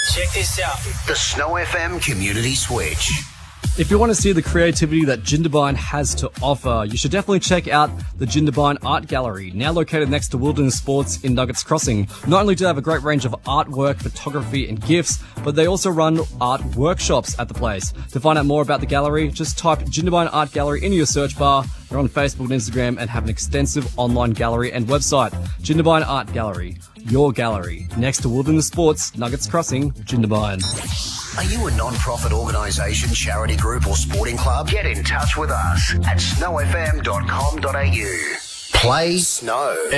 Check this out. The Snow FM Community Switch. If you want to see the creativity that Jindabyne has to offer, you should definitely check out the Jindabyne Art Gallery, now located next to Wilderness Sports in Nuggets Crossing. Not only do they have a great range of artwork, photography and gifts, but they also run art workshops at the place. To find out more about the gallery, just type Jindabyne Art Gallery into your search bar. They're on Facebook and Instagram and have an extensive online gallery and website. Jindabyne Art Gallery, your gallery, next to Wilderness Sports, Nuggets Crossing, Jindabyne. Are you a non-profit organisation, charity group or sporting club? Get in touch with us at snowfm.com.au. Play Snow.